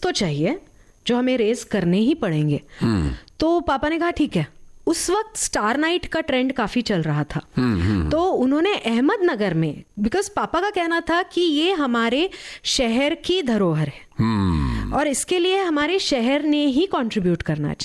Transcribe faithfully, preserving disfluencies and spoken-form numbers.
तो चाहिए जो हमें रेज करने ही पड़ेंगे। तो पापा ने कहा ठीक है। उस वक्त स्टार नाइट का ट्रेंड काफी चल रहा था, तो उन्होंने अहमदनगर में, बिकॉज पापा का कहना था कि ये हमारे शहर की धरोहर है और इसके लिए हमारे शहर ने ही कंट्रीब्यूट करना चाहिए।